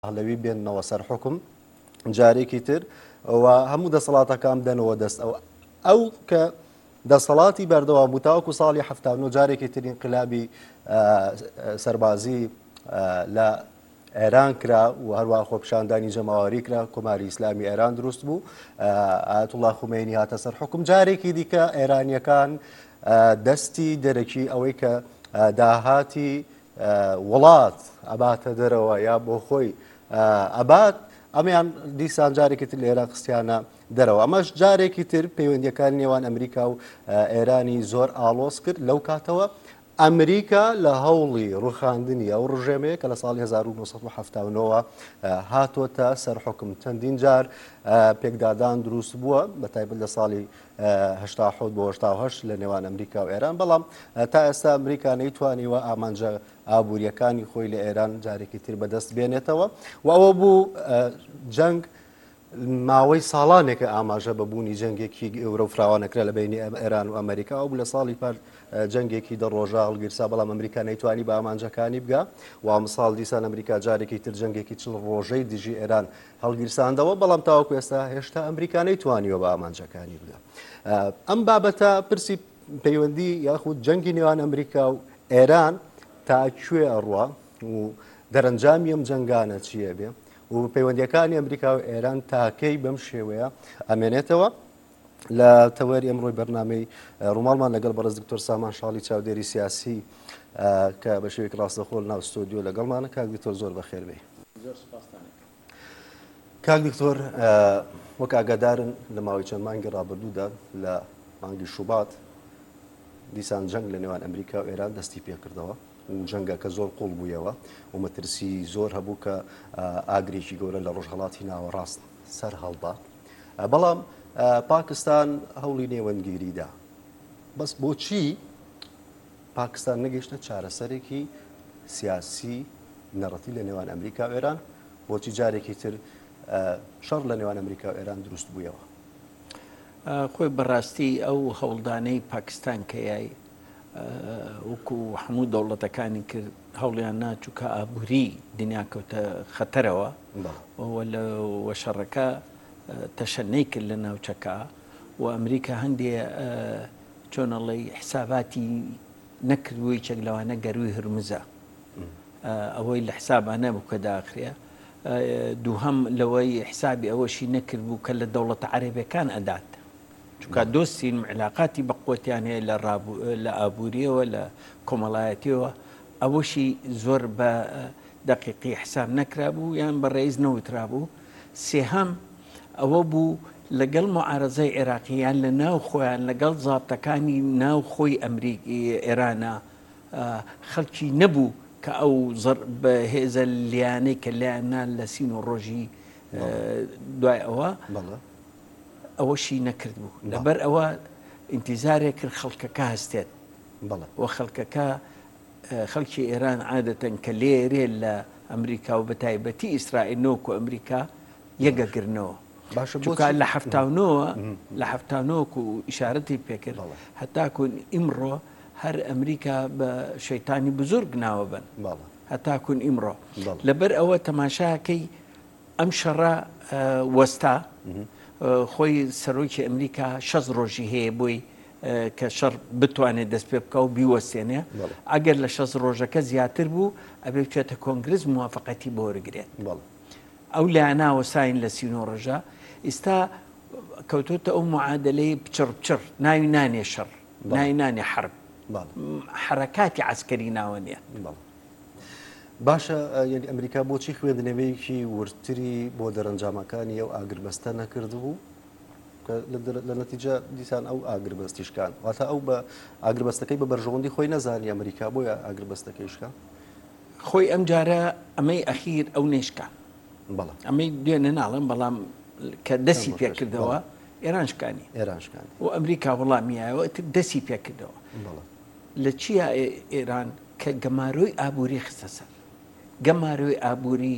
هەڵەوی بێننەوە سەر حکم جارێکی تر و هەموو دەسەڵاتەکان بدەنەوە دەست ئەو کە دەسەڵاتی بەردەوام بوو تاوەکو ساڵی 79 جارێکی تر ئینقلابی سەربازی لە ئێران کرا و هەروە خۆپیشاندانی جەماوەری کرا کۆماری ئیسلامی ئێران دروست بوو ئایەتوڵا خومێنی هاتە سەر حکم جارێکی دیکە ئێرانیەکان دەستی دەرەکی ئەوەی کە داهاتی وڵات ئەباتە دەرەوە یا بۆ خۆی ئەبات ئەمیان دیسان جارێکی تر لە ئێران خستیانە دەرەوە ئەمەش جارێکی تر پەیوەندیەکان نێوان ئەمریکا و ئێرانی زۆر ئاڵۆز کرد لەو کاتەوە ئەمریکا لە هەوڵی ڕوخاندنی ئەو ڕژێمەیە کە لە ساڵی 1970 هاتوۆتە سەر حکم چەندین جار پێکدادان دروست بووە بە تایبەت لە ساڵی 1970 بۆ 1970 لە نێوان ئەمریکا و ئێران بەڵام تا ئێستا ئەمریکا نەیتوانیوە ئامانجە ئابوووریەکانی خۆی لە ئێران جارێکی تر بەدەست بێنێتەوە و ئەوە بوو جەنگ ماوەی ساڵانێکە ئاماژە بەبوونی جەنگێکی گەورە و فراوانەکرا لە بینی ئێران و ئەمریکا و لە ساڵی پار جەنگێکی دەڕۆژە هەڵگیرسا بەڵام ئەمریکا نەیتوانی بە ئامانجەکانی بگا و مساڵ دیسان ئەمریکا جارێکی تر جەنگێکی چل ڕۆژەی دژی ئێران هەڵگیرساندەوە بەڵام تاوەکو ئێستا هێشتا ئەمریکا نەیتوانیوە بە ئامانجەکانی بگا ئەم بابەتە پرسی پەیوەندی یاخود جەنگی نێوان ئەمریکا و ئێران تاکوێ ئەڕوا و دەرەنجامی ئەم جەنگانە چییە بێ و پەیوەندیەکانی ئەمریکا و ئێران تاکەی بەم شێوەیە ئەمێنێتەوە لە تەوەری ئەمڕۆی بەرنامەی ڕووماڵمان لەگەڵ بەڕێز دکتۆر سامان شاڵی چاودێری سیاسی کە بە شێوەیەک ڕاستەخۆ ناو ستۆدیۆ لەگەڵمانە کاک دکتۆر زۆر بەخێر بێ. کاک دکتۆر وەک ئاگادارن لە ماوەی چەند مانگی ڕابردوودا لە مانگی شوبات دیسان جەنگ لە نێوان ئەمریکا و ئێران دەستی پێکردەوە و جەنگەکە زۆر قوڵ بوویەوە و مەترسی زۆر هەبوو کە ئاگرێکی گەورە لە ڕۆژهەڵاتی ناوەڕاست سەر هەڵدا بەڵام پاکستان هەوڵی نێوەندگیریدا بەس بۆچی پاکستان نەگەیشتە چارەسەرێکی سیاسی نەڕەتی لە نێوان ئەمریکا و ئێران بۆچی جارێکی تر شەڕ لە نێوان ئەمریکا و ئێران دروست بوویەوە خۆی بەڕاستی ئەو هەوڵدانەی پاکستان کەیای وەکو هەموو دەوڵەتەکانی کرد هەوڵیان ناچووکە ئابووری دنیا کەوتە خەتەرەوە وە شەڕەکە تەشەنەی کرد لە ناوچەکە و ئەمریکا هەندێ چۆنەڵی حساباتی نەکردووی چەک لەوانە گەروی هرمزە ئەوەی لە حسابانە بوو کە داخرێ دووهەم لەوەی حسابی ئەوەشی نەکرد بوو کە لە دەوڵەتە عەرەبیەکان ئەدات چونکە دۆستین علاقاتی بەقوتیان هەیە لە ئابووریەوە لە کۆمەڵایەتیەوە ئەوەشی زۆر بە دەقیقی حساب نەکرا بوو یان بە ڕێز نەوترا بوو سێهەم ئەوە بوو لەگەڵ معارەزەی عێراقییان لە ناو خۆیان لەگەڵ زابتەکانی ناو خۆی ئێرانە خەڵکی نەبوو کە ئەو هێزە لیانەی کە لیانە لە سین و ڕۆژی دوای ئەوەشی نەکرد بوو لەبەر ئەوە ئینتیزارێک کرد خەڵکەکە هەستێت و خەڵکەکە خەڵکی ئێران عادەتەن کە لێرێ لە ئەمریکا و بەتایبەتی ئیسرائیلنەوەکو ئەمریکا یەکەگرنەوە چونکە لە هەفتانەوەکو ئیشارەتی پێکرد هەتاکوون ئیمڕۆ هەر ئەمریکا بە شەیتانی بزرگ ناوە بن هەتاکوون ئیمڕۆ لەبەر ئەوە تەماشاکەی ئەم شەڕە وەستا خۆی سەرۆکی ئەمریکا 6 ڕۆژی هەیە بۆی کە شەڕ بتوانێت دەست پێ بکە و بیوەستێنێ ئەگەر لە 6 ڕۆژەکە زیاتر بوو ئەبێ بچێتە کۆنگرس موافقەتی بۆ وەرگرێت ئەو لایەناوە ساین لە 30 ڕۆژە ئێستا کەوتۆتە ئەو معادلەی پچڕ ناوی نانێ شەڕ ناوی نانێ حرب حرەکاتی عەسکەری ناوە نیە باشە یعنی ئەمریکا بۆچی خوێندنەوەیەکی ورتری بۆ دەرەنجامەکانی ئەو ئاگربەستە نەکرد بوو لە نەتیجە دیسان ئەو ئاگربەستیشکان واتە ئەو بە ئاگربەستەکەی بە بەرژەوەندی خۆی نەزانی ئەمریکا بۆیە ئاگربەستەکەیشکە خۆی ئەم جارە ئەمەی ئەخیر ئەو نێشکە ئەمەی دوێنێ ناڵم بەڵام کە دەسی پێکردەوە ئێرانشکانی و ئەمریکا وەڵامیایەوە دەسی پێکردەوە لە چیە ئێران کە گەماروی ئابووری خستە سەر گەماروی ئابووری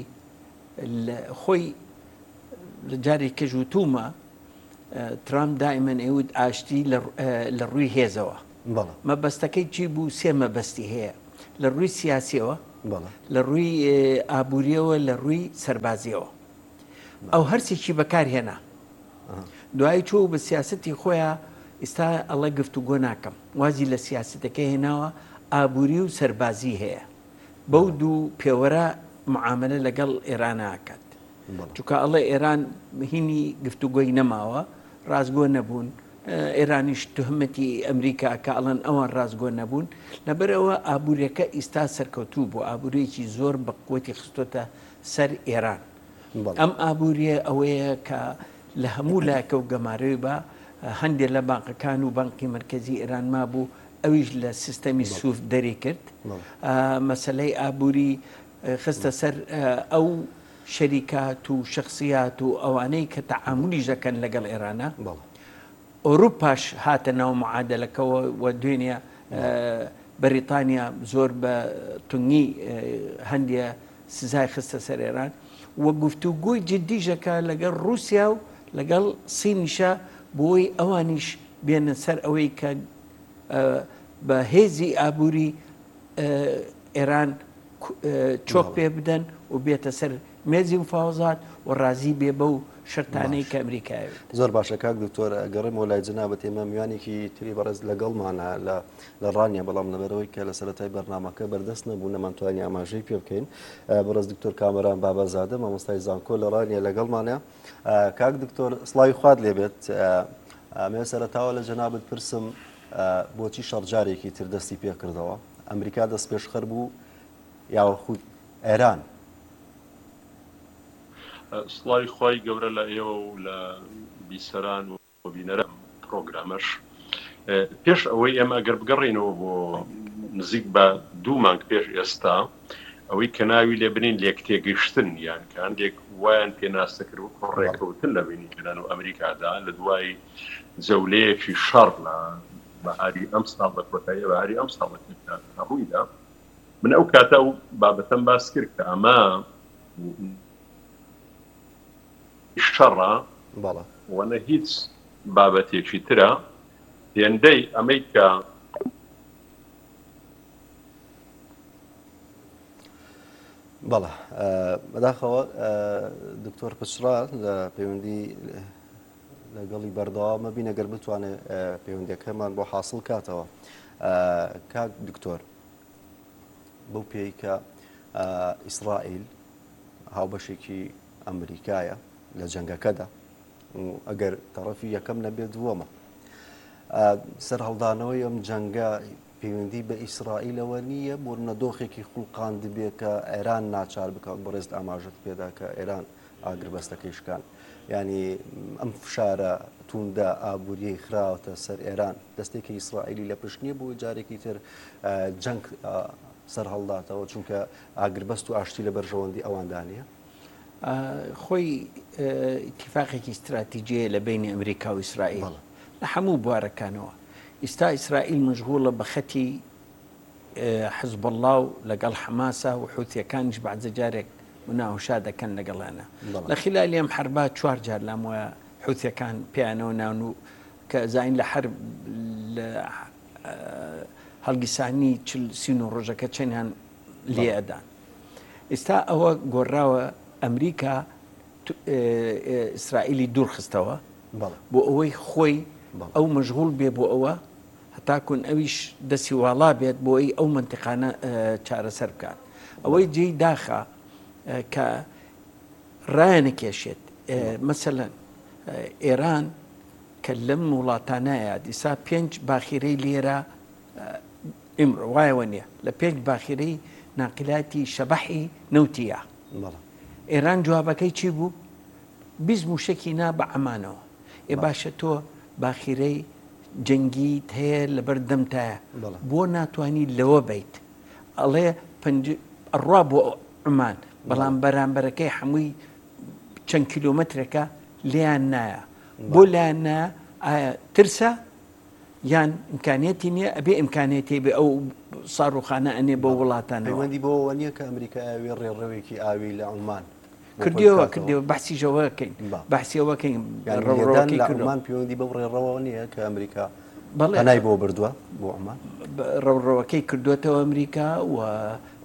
خۆی لە جاری کەژوتومە ترامپ دائیمەن ئەوت ئاشتی لە ڕووی هێزەوە مەبەستەکەی چی بوو 3 مەبەستی هەیە لە ڕووی سیاسیەوە لە ڕووی ئابوووریەوە لە ڕووی سەربازیەوە ئەو هەرسێکی بەکارهێنا دوای چوو بە سیاسەتی خۆیان ئێستا ئەڵە گفتوگۆ ناکەم وازی لە سیاسەتەکە هێناوە ئابووری و سەربازی هەیە بەو دوو پێوەرە معاملە لەگەڵ ئێرانەکات چونکە ئەڵێ ئێران هینی گفتوگۆی نەماوە ڕازگۆ نەبوون ئێرانیش تهمەتی ئەمریکا کە ئەڵەن ئەوان ڕازگۆ نەبوون لەبەرەوە ئابوووریەکە ئیستا سەرکەوتوو بۆ ئابوورێکی زۆر بە قووەتی خستۆتە سەر ئێران ئەم ئابووریە ئەوەیە کە لە هەموو لایەکە و گەمارەوەی بە هەندێک لە بانقەکان و بانقی مرکزی ئێران مابوو ئەویش لە سیستەمی سوف دەرێ کرد مەسلەی ئابووری خستە سەر ئەو شەریکات و شخصیات و ئەوانەی کە تەعاملی دەکەن لەگەڵ ئێرانە ئۆروپاش هاتە ناو معادلەکەەوە و دوێنێ بەریتانیا زۆر بە تونگی هەندێ سزای خستە سەر ئێران وە گفتوگۆی جدیژەکە لەگەڵ رووسیا و لەگەڵ سینیشە بۆی ئەوانیش بێنە سەر ئەوەی کە بە هێزی ئابووری ئێران چۆک پێ بدەن و بێتە سەر مێزی مفاوزات و ڕازی بێ بەو شرتانەی کە ئەمریکایەوێت زۆر باشە کاک دکتۆر گەڕێمەوە لای جەنابەت ئێمە میوانێکی تری بەڕێز لەگەڵمانە لە ڕانیە بەڵام لەبەرەوەی کە لە سەرەتای بەرنامەکە بەردەست نەبوو نەمانتوانی ئاماژەی پێ بکەین بەڕێز دکتۆر کامەران بابەزادە مامۆستای زانکۆ لە ڕانیە لەگەڵمانە کاک دکتۆر سڵاوی خوارد لێبێت ئەمێ سەرەتاوە لە جەنابەت پرسم بۆچی شەڕجارێکی تر دەستی پێ کردەوە ئەمریکا دەست پێشخەر بوو یاوە خود ئێران سڵاوی خۆی گەورە لە ئێوە و لە بیسەران و بینەرە پرۆگرامەش پێش ئەوەی ئێمە ئەگەر بگەڕێنەوە بۆ نزیک بە 2 مانگ پێش ئێستا ئەوەی کە ناوی لێ بنین لێک تێگەیشتن یان کە هەندێک وایان پێناسە کرد و ڕێکەوتن لە بینی ئێران و ئەمریکادا لە دوای جەولەیەکی شەڕ لە بەهاری ئەم ساڵ بە کۆتایی بەهاری ئەم ساڵ ڕوویدا من ئەو کاتە و بابەتەم باس کرد کە ئەمە شەڕە وەنە هیچ بابەتێکی ترە هێندەی ئەمەی کە بەڵێ بەداخەوە دکتۆر پچڕا لە پەیوەندی لەگەڵی بەردەوامە بینە گەر بتوانێت پەیوەندیەکەمان بۆ حاصل کاتەوە کاک دکتۆر بەو پێی کە ئیسرائیل هاوبەشێکی ئەمریکایە لە جەنگەکەدا ئەگەر تەڕەفی یەکەم نەبێت دووەمە سەر هەڵدانەوەی ئەم جەنگە پەیوەندی بە ئیسرائیلەوە نییە بۆ نەدۆخێکی خوڵقان دەبێت کە ئێران ناچار بکات بەڕێز ئاماژت پێدا کە ئێران ئاگربەستەکەی شکان ینی ئەم فشارە توندە ئابووریەی خراوەتە سەر ئێران دەستێکی ئیسرائیلی لە پشت نییە بۆ جارێکی تر جەنگ سەر هەڵداتەوە چونکە ئاگربەست و ئاشتی لە بەرژەوەندی ئەواندانە خۆی ئیتیفاقێکی استراتیجیە لە بینی ئەمریکا و ئیسرائیل لە هەموو بوارەکانەوە ئێستا ئیسرائیل مەشغوڵە بە خەتی حزب الله و لەگەڵ حەماسە و حوتیەکانیش بەعزە جارێک مناوشا دەکەن لەگەڵانە لە خلالی ئەم حربا 4 جار لەم وایە حوتیەکان پیانەوە ناون و کە زاین لە حرب هەڵگیسانی 30 ڕۆژەکە چەندیان لێ ئەدان ئێستا ئەوە گۆڕاوە ئەمریکا ئیسرائیلی دوور خستەوە بۆ ئەوەی خۆی ئەو مەشغوڵ بێ بۆ ئەوە هەتاکون ئەویش دەستی واڵا بێت بۆ ئەی ئەو منتیقانە چارەسەر بکات ئەوەی جێی داخە کە ڕایەنەکێشێت مەسەلەن ئێران کە لەم وڵاتانایە دیسا 5 باخیرەی لێرە ئیمڕۆ وایەوە نییە لە 5 باخیرەی ناقلاتی شەبەحی نەوتیە ئێران جوابەکەی چی بوو؟ 20 موشکی نا بە عەمانەوە باشە تۆ باخیرەی جەنگیت هەیە لەبەر دەمتایە بۆ ناتوانانی لەوە بیت ئەڵێ ئەڕوا بۆ عمان بەڵام بەرامبەرەکەی هەمووی چەند کیلۆمەترێکە لیان نایە بۆ لایەن نایە ئایا ترسە یان ئیمکانێتی نییە ئەبێ ئیمکانێتی بێ ئەو ساڕوخانە ئەنێ بۆ وڵاتانەوە پەیوەندی بۆەوە نییە کە ئەمریکا ئاوی ڕێڕەوێکی ئاوی لە عمان کردیەوە بەحسی ژەوەکەین بەحسیەوەکەین عمان پەیوەندی بەو ڕێڕەوە نییە کە ئەمریکا هەنای بۆ بردووە بۆ عمان ڕەوڕەوەکەی کردوێتەوە ئەمریکا و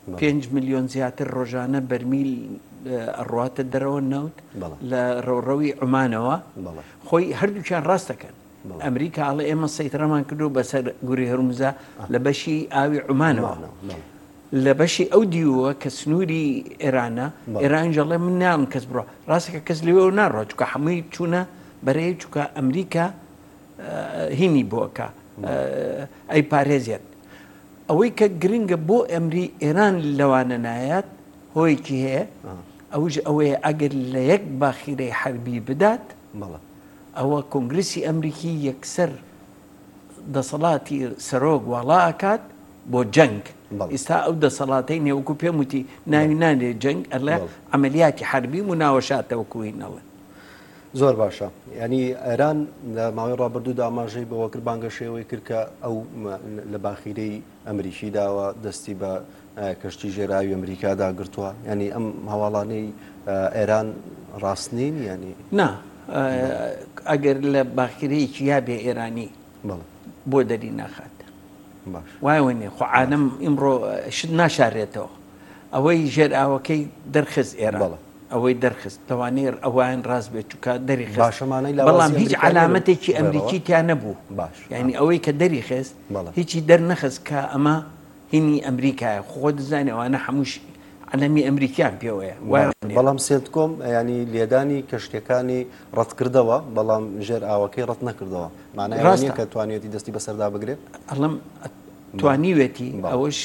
5 ملیۆن زیاتر ڕۆژانە بەرمیل ئەڕواتە دەرەوە نەوت لە ڕۆڕەوی عومانەوە خۆی هەردووچیان ڕاست دەکەن. ئەمریکا ئاڵێ ئێمە سەیترەمان کردو بەسەر گوری هەرموزە لە بەشی ئاوی عومانەوە، لە بەشی ئەو دیوە کە سنووری ئێرانە ئێران ژەڵێ من نام کەس بڕۆ، ڕاستەکە کەس لەوێ ناڕۆ چونکە هەمووی چوونە بەرەی چونکە ئەمریکا هینی بۆکە ئەی پارێزیێت. ئەوەی کە گرنگە بۆ ئێران لەوانە نایەت هۆیەکی هەیە، ئەوش ئەوەیە ئەگەر لە یەک باخیرەی حربی بدات ئەوە کۆنگرسی ئەمریکی یەکسەر دەسەڵاتی سەرۆک واڵا ئەکات بۆ جەنگ. ئێستا ئەو دەسەڵاتەی نێوەکو پێم وتی ناوی نانێ جەنگ ئەڵێ عەمەلیاتی حربی و ناوەشاتەوەکوینەڵێ. زۆر باشە. ینی ئێران لە ماوەی ڕابردوودا ئاماژەی بەوە کرد بانگە شێوەی کرد کە ئەو لە باخیرەی ئەمریکی داوە دەستی بە کەشتی ژێراوی ئەمریکادا گرتووە. ینی ئەم هەواڵانەی ئێران ڕاست نین ینی نا ئەگەر لە باخیرەیەکی یابێ ئێرانی بۆ دەری ناخات. وایوێنێ خۆ عالەم ئیمڕۆ شت ناشارێتەوە. ئەوەی ژێر ئاوەکەی دەرخست ئێران ئەوەی دەرخست لەوانەیە ئەوان ڕاست بێت چووکە دەری خست، بەڵام هیچ علامەتێکی ئەمریکی تیا نەبوو. یعنی ئەوەی کە دەری خست هیچی دەرنەخست کە ئەمە هینی ئەمریکایە. خۆ دەزانێ ئەوانە هەمووش عەلەمی ئەمریکیان پێوەیە. بەڵام سێنتکۆم ینی لێدانی کەشتەکانی ڕەتکردەوە بەڵام ژێر ئاوەکەی ڕەت نەکردەوە، مانای ڕاستە کە توانێتی دەستی بەسەردا بگرێت. ئەڵم توانیوێتی ئەوەش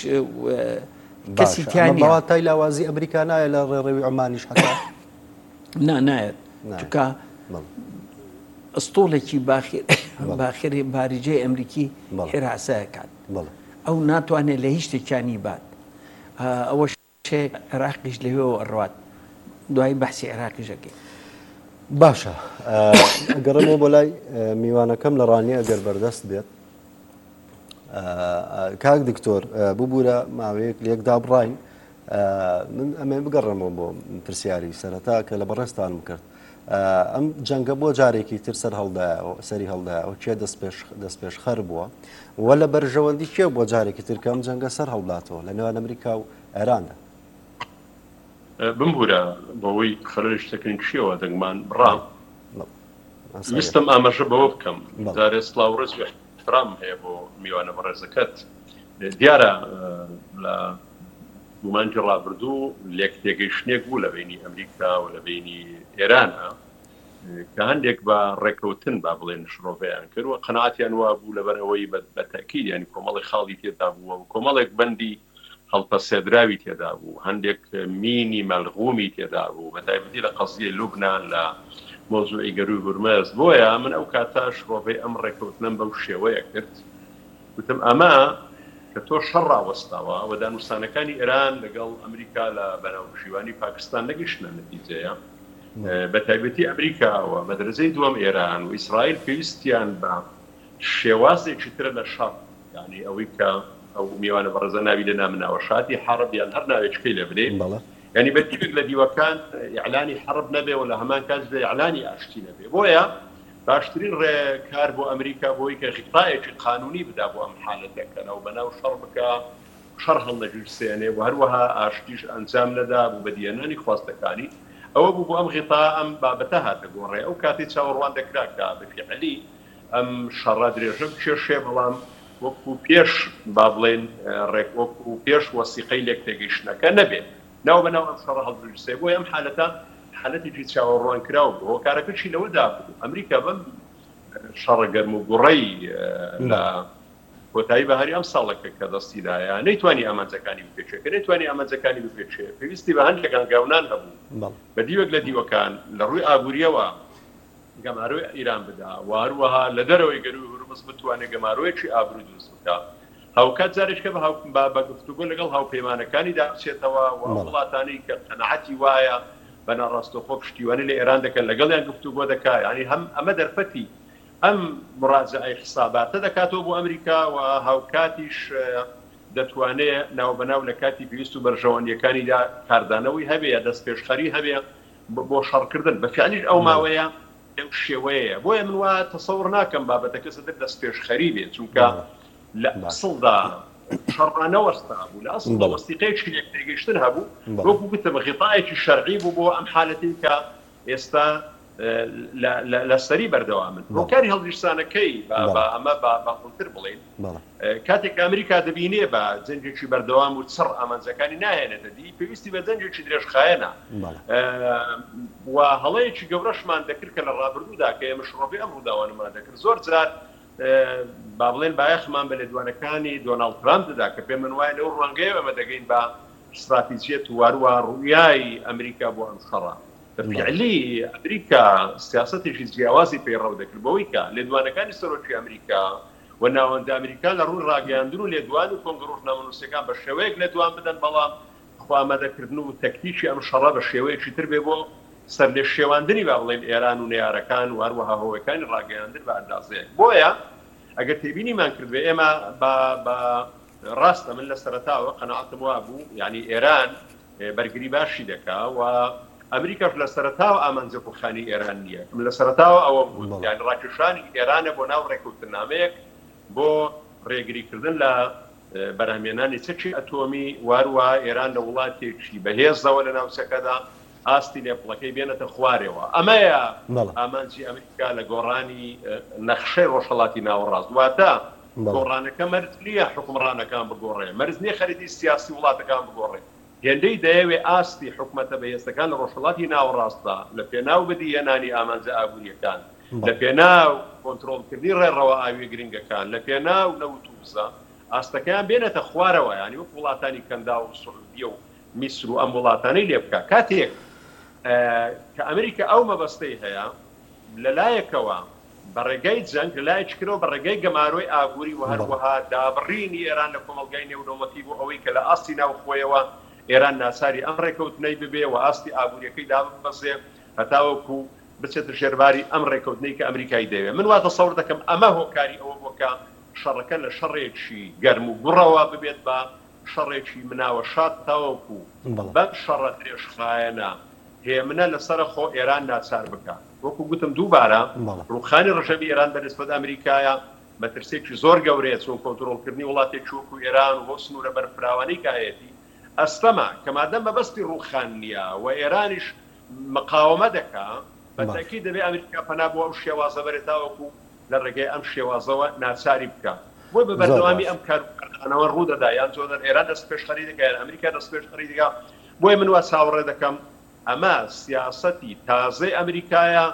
کەسی تیانی بەواتای لاوازی ئەمریکا نایە لە ڕێڕەوی عومانیش حتا نایەت چونکە ئەستۆڵێکی باخێری باریجەی ئەمریکی حێراسەکات ئەو ناتوانێت لە هیچ شتێکیانی بات. ئەوە شێ عێراقیش لەوێەوە ئەڕوات دوای بەحسی عێراقیشەکەی. باشە گەڕێمەوە بۆ لای میوانەکەم لە ڕانیە ئەگەر بەردەست بێت. کاک دکتۆر ببوورە ماوەیەک لێکدا بڕاین من ئەمێ بگەڕێمەوە بۆ پرسیاری سەرەتا کە لە بەڕێستانم کرد. ئەم جەنگە بۆ جارێکی تر سەر هەڵدایەوە سەری هەڵدایەوە کێ دەست پێش خەر بووە وە لە بەرژەوەندی کێ بۆ جارێکی تر کە ئەم جەنگە سەر هەڵداتەوە لە نێوان ئەمریکا و ئێراندا. بمبورە بەوەی خەرە شتەکەین چیەوە دەنگمان بڕام ویستم ئاماژە بەوە بکەم جارێ سڵاو ڕێز احترام هەیە بۆ میوانە بەڕێزەکەت. دیارە لە گومانجی ڕابردوو لێک تێگەیشتنێک بوو لە بینی ئەمریکا و لە بینی ئێرانە کە هەندێک بە ڕێکەوتن با بڵێن شڕۆڤەیان کرد و قەناعەتیان وا بوو لەبەرەوەی بەتەکید ینی کۆمەڵی خاڵی تێدا بووە و کۆمەڵێک بەندی هەڵپەسێدراوی تێدا بوو، هەندێک مینی مەلغومی تێدا بوو بە تایبەتی لە قەزیە لوبنان لە مۆزوعی گەروی هورمەز. بۆیە من ئەو کاتا شڕۆڤەی ئەم ڕێکەوتنم بەو شێوەیە کرد وتم ئەمە کە تۆ شەڕ ڕاوەستاوە و دانوستانەکانی ئێران لەگەڵ ئەمریکا لە بەناوبژیوانی پاکستان نەگەیشتنە نەتیجەیە. بە تایبەتی ئەمریکاوە بە دەرەجەی دووەم ئێران و ئیسرائیل پێویستیان بە شێوازێکی ترە لە شەڕ، یعنی ئەوەی کە ئەو میوانە بەڕێزە ناوی لە نامناوەشاتی حەرب یان هەر ناوێچکەی لێ بدەین، ینی بەتیبێک لە دیوەکان ئیعلانی حەرب نەبێ و لە هەمان کات ئیعلانی ئاشتی نەبێ. بۆیە باشترین ڕێکار بۆ ئەمریکا بۆی کە غیتایەکی قانونی بدا بۆ ئەم حالەتەکەن و بەناو شەڕ بکە شەڕ هەڵنەگیرسێنێ و هەروەها ئاشتیش ئەنجام نەدا بوو بە دیێنانی خواستەکانی. ئەوە بوو بۆ ئەم غیتا ئەم بابەتە هاتە گۆڕێ. ئەو کاتی چاوەڕوان دەکرا کە بەفیعلی ئەم شەڕە درێژە بکێشێ بەڵام وەکو پێش با بڵێن ڕێکوەکو پێش وەسیقەی لێک تێگەیشتنەکە نەبێت ناو بەناو ئەم شەڕە هەڵدروستێ. بۆ ئەم حالەتە حالەتێکی چاوەڕوان کراوە بۆ کارەکەشی لەوەدا بوو. ئەمریکا بەم شەڕە گەرم و گوڕەی لە کۆتایی بەهاری ئەم ساڵەکە کە دەستیدایە نەیتوانی ئامانجەکانی بپێچێت کە نەیتوانی ئامانجەکانی بپێچێت پێویستی بە هەندێکان گاونان هەبوو بە دیوەک لە دیوەکان لە ڕووی ئابووریەوە گەماروی ئیران بدا و هەروەها لە دەرەوەی گەروی هورمز بتوانێت گەمارویەکی ئابرووی دروست بکات. هاوکات جارێککە بە گفتوگۆ لەگەڵ هاوپەیمانەکانی داچێتەوە و وڵاتانی کە قەنەعەتی وایە بەناڕاستەوخۆ پشتیوانی لە ئێران دەکەن لەگەڵیان گفتوگۆ دەکات. ینی هەم ئەمە دەرفەتی ئەم مراجعەی حساباتە دەکاتەوە بۆ ئەمریکا و هاوکاتیش دەتوانێت ناوبەناو لە کاتی پێویست و بەرژەوەندیەکانیدا کاردانەوەی هەبێ دەست پێشخەری هەبێ بۆ شەڕکردن. بەفیانیش ئەو ماوەیە ئەو شێوەیە. بۆیە من وا تەسەوڕ ناکەم بابەتەکە سەدر دەست پێشخەری بێت چونکە لە ئەسڵدا شەڕانەوەستا بوو لە ئەسڵ بە وەستیقەیەکی یەکتێگەیشتن هەبوو وەکو گوتم غیتایەکی شەرعی بوو بۆ ئەم حالەتی کە ئێستا لە سەری بەردەوامن ڕووکاری هەڵگیرسانەکەی ئەمە باڵتر بڵێن کاتێک ئەمریکا دەبینێ بە جەنگێکی بەردەوام و چڕ ئامانجەکانی ناهێنێتە دی پێویستی بە جەنگێکی درێژخایەنە و هەڵەیەکی گەورەشمان دەکرد کە لە ڕابردوودا کە ئێمە شڕۆبی ئەم ڕووداوانەمان دەکرد زۆر جار با بڵێن بایەخمان بە لێدوانەکانی دۆناڵد ترامپ دەدا کە پێ من وایە لەو ڕەنگەیە ئەمە دەگەین بە استراتیجیەت واروە ڕوویایی ئەمریکا بۆ ئەم شەڕە فعلی ئەمریکا سیاسەتێکی جیاوازی پەیڕەو دەکرد بەوەی کە لێدوانەکانی سەرۆکی ئەمریکا و ناوەندە ئەمریکان لە ڕووی ڕاگەیاندن و لێدوان و کۆنگڕۆژنامە نووسەکان بە شێوەیەک لێدوان بدەن بەڵام خۆئامادەکردن و تەکتیکی ئەم شەڕە بە شێوەیەکی تر بێ بۆ سەر لێ شێواندنی با بڵێن ئێران و نێیارەکان و هەروەها هەوەکانی ڕاگەیاندن بە ئەندازەیەک بۆیە ئەگەر تێبینیمان کردوێ ئێمە بە ڕاستە من لە سەرەتاوە قەناعەتم وا بوو یعنی ئێران بەرگری باشی دەکا و ئەمریکاش لە سەرەتاوە ئامانجە بخانی ئێران نییە لە سەرەتاوە ئەوە بوو یعنی ڕاکێشانی ئێرانە بۆ ناو ڕێکەوتنامەیەک بۆ ڕێگریکردن لە بەرهەمێنانی چەکی ئەتۆمی واروە ئێران لە وڵاتێکی بەهێزەوە لە ناوچەکەدا ئاستی لێپڵەکەی بێنێتە خوارێەوە ئەمەیە ئامانجی ئەمریکا لە گۆڕانی نەخشەی ڕۆژهەڵاتی ناوەڕاست واتە گۆڕانەکە مەرج نییە حکومڕانەکان بگۆڕێ مەرج نییە خەریتی سیاسی وڵاتەکان بگۆڕێ هێندەی دەیەوێ ئاستی حکومەتە بەهێزەکان لە ڕۆژهەڵاتی ناوەڕاستدا لە پێناو بدیهێنانی ئامانجە ئابوووریەکان لە پێناو کۆنتڕۆڵکردنی ڕێڕەوە ئاوی گرنگەکان لە پێناو نەوتوزە ئاستەکەیان بێنێتە خوارەوە ینی وەک وڵاتانی کەندا و سعودیە و میسر و ئەم وڵاتانەی لێ بکە کاتێک کە ئەمریکا ئەو مەبەستەی هەیە لەلایەکەوە بەڕێگەی جەنگ لەلایەکەوە بەڕێگەی گەمارۆی ئابووری و هەروەها دابڕینی ئێران لە کۆمەلگای نێودەوڵەتی بۆ ئەوەی کە لە ئاستی ناوخۆیەوە ئێران ناساری ئەم ڕێکەوتنەی ببێ و ئاستی ئابوووریەکەی داببەسێ هەتاوەکو بچێتە ژێرباری ئەم ڕێکەوتنەی کە ئەمریکای دەوێت من واتە سەوڕ دەکەم ئەمە هۆکاری ئەوە بۆکە شەڕەکە لە شەڕێکی گەرم و گوڕەوە ببێت بە شەڕێکی مناوە شاد تاوەکو بەم شەڕە درێژخایەنە هێمنە لەسەر خۆ ئێران ناچار بکە وەکو گوتم دووبارە ڕووخانی ڕژەمی ئێران بەنسبەت ئەمریکایە مەترسێکی زۆر گەورەیە چۆن کۆنتڕۆڵکردنی وڵاتێکی وەکو ئێران و بۆ سنوورە بەرفراوانەی کایەتی ئەستەما کە مادەم بەبەستی ڕووخان نییە و ئێرانیش مقاومە دەکا بەتاکی دەبێ ئەمریکا پەنا بۆ ئەو شێوازە بەرێتاوەکو لە ڕێگەی ئەم شێوازەوە ناچاری بکە بۆی بە بەردەوامی ئەم کارکردانەوە ڕوودەدا یان چۆن ئێران دەست پێشخەری دەکە یان ئەمریکا دەست پێشخەری دەکا بۆی من وا چاوەڕێ دەکەم ئەمە سیاسەتی تازەی ئەمریکایە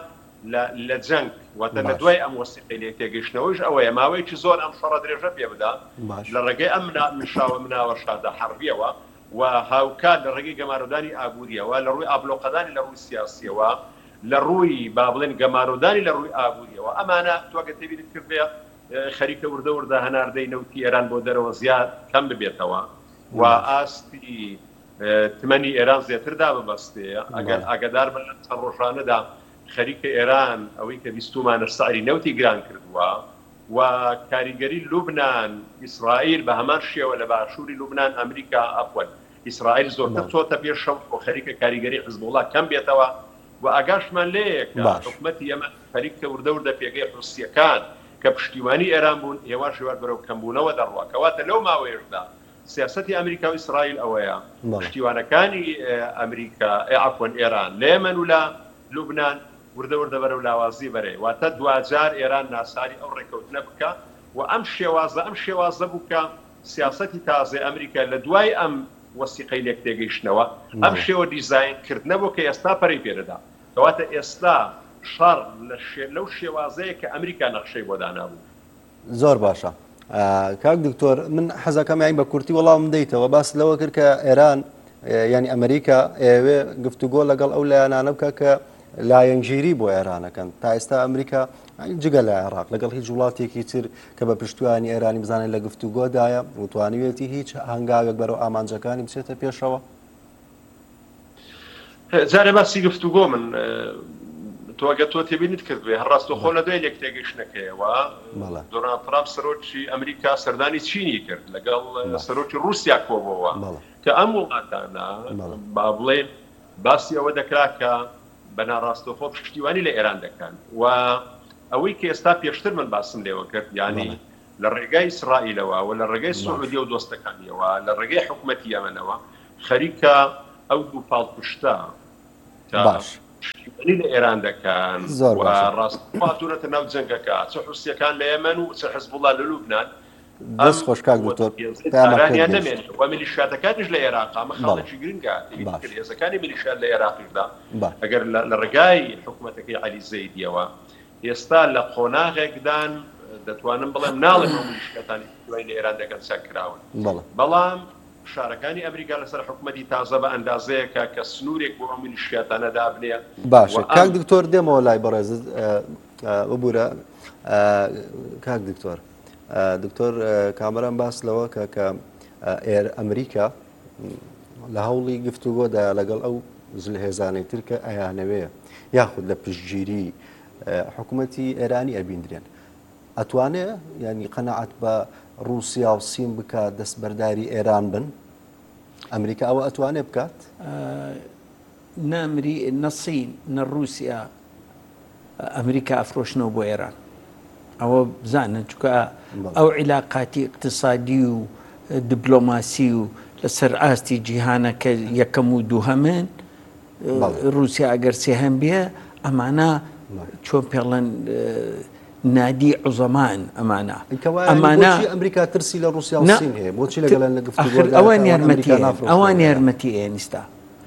لە جەنگ واتە لە دوای ئەم وەسیقەی لێ تێگەیشتنەوەیش ئەوەیە ماوەیەکی زۆر ئەم شەڕە درێژە پێ بدا لە ڕێگەی ئەم منشاوە مناوە شادە حەربیەوە و هاوکات لە ڕێگەی گەمارۆدانی ئابووریەوە لە ڕووی ئابلۆقەدانی لە ڕووی سیاسیەوە لە ڕووی با بڵێن گەمارۆدانی لە ڕووی ئابووریەوە ئەمانە توگە تێبیرت کردێ خەریکە وردە وردە هەناردەی نەوتی ئێران بۆ دەرەوە زیاد کەم ببێتەوە و ئاستی تمەنی ئێران زیاتردا ببەستێ ئەگەر ئاگدار بن لە چەند ڕۆژانەدا خەریکە ئێران ئەوەی کە بیستومانە سعری نەوتی گران کردووە و کاریگەری لوبنان ئیسرائیل بە هەمان شێوە لە باشووری لوبنان ئەمریکا ئەفوەن ئیسرائیل زۆرتر چۆتە پێشەو بۆ خەریکە کاریگەری حزبوڵڵا کەم بێتەوە و ئاگاشمان لەیە کە حکومەتی ئێمە خەریکە وردە وردە پێگەی حوسیەکان کە پشتیوانی ئێران بوون ئێوە شێوار بەرەو کەمبوونەوە دەڕوا کەواتە لەو ماوەیەشدا سیاسەتی ئەمریکا و ئیسرائیل ئەوەیە پشتیوانەکانی ئەمریکا عفوەن ئێران لە یەمەن و لە لوبنان وردە وردە بەرەو لاوازی بەرێ واتە دوجار ئێران ناساری ئەو ڕێکەوتنە بکە و ئەم شێوازە بووکە سیاسەتی تازای ئەمریکا لە دوای ئەم وەسیقەی لێک تێگەیشتنەوە ئەم شێوە دیزاینکردنە بۆ کە ئێستا پەرەی پێدەدا کەواتە ئێستا شەڕ لەو شێوازەیە کە ئەمریکا نەخشەی بۆ دانابوو. زۆر باشە کاک دکتۆر من حەزەکەم یانی بە کورتی وەڵام دەیتەوە باس لەوە کرد کە ئێران ینی ئەمریکا ئێوێ گفتوگۆ لەگەڵ ئەو لایەنانە بکە کە لایەنگیری بۆ ئێرانەکەن تا ئێستا ئەمریکا جگە لە عێراق لەگەڵ هیچ وڵاتێکی تر کە بە پشتیوانی ئێرانی بزانێت لە گفتوگۆدایە وتوانیوێتی هیچ هەنگاوێک بەرەو ئامانجەکانی بچێتە پێشەوە. جارێ باسی گفتوگۆ من تۆگە تۆ تێبینیت کردوێ هەڕاست و خۆ لە دوای لێک تێگەیشتنەکەیەوە دۆناڵد ترامپ سەرۆکی ئەمریکا سەردانی چینی کرد لەگەڵ سەرۆکی رووسیا کۆبەوە کە ئەم وڵاتانە با بڵێن باسی ئەوە دەکرا کە بەناڕاستەوخۆ پشتیوانی لە ئێران دەکەن و ئەوەی کە ئێستا پێشتر من باسم لێوە کرد ینی لە ڕێگای ئیسرائیلەوە و لە ڕێگای سعودیە و دۆستەکانیەوە لە ڕێگای حکوومەتی یەمەنەوە خەریکە ئەو دوو پاڵپشتە باش لە ئێران دەکەن و ڕاستاتورەتە ناو جەنگەکە چ حوسیەکان لە یەمەن و چ حزبوڵا لە لوبنان دەست خۆشکاک دکتۆر و میلیشیاتەکانیش لە عێراقا مەخاڵێکی گرنگە هێزەکانی میلیشیات لە عێراقیشدا ئەگەر لە ڕێگای حکوومەتەکەی عەلی زەیدیەوە ئێستا لە قۆناغێکدان دەتوانم بڵێم ناڵێم ئەو میلیشیاتانی دوای لە ئێران دەگەن چاکراون بەڵام شارەکانی ئەمریکا لەسەر حکوومەتی تازە بە ئەندازەیەکە کە سنوورێک بۆ ئەو میلیشیاتانە دابنێ باشە کاک دکتۆر دێمەوە لای بەڕێزت ببوورە کاک دکتۆر دکتۆر کامەران باس لەوە کە ئەمریکا لە هەوڵی گفتوگۆدا لەگەڵ ئەو جلهێزانەی ترکە ئەیانەوەیە یاخود لە پشتگیری حکوومەتی ئێرانی ئەبیندرێن ئەتوانێت ینی قەنەعەت بە رووسیا و سین بکات دەستبەرداری ئێران بن ئەمریکا ئەوە ئەتوانێت بکات نەسین نە رووسیا ئەمریکا ئەفرۆشنەوە بۆ ئێران ئەوە بزانن چکە ئەو عیلاقاتی اقتصادی و دیپلۆماسی و لەسەر ئاستی جیهانەکە یەکەم و دووهەمن رووسیا ئەگەر سێهەم بێ ئەمانە چۆن پێڵەن نادی عوزەمان ئەمانە ئەمریکا ترسی لە رووسیا و سین هەیە بۆچی لەگەڵ لە گفتوگۆ ئەوان یارمەتی ئێنستا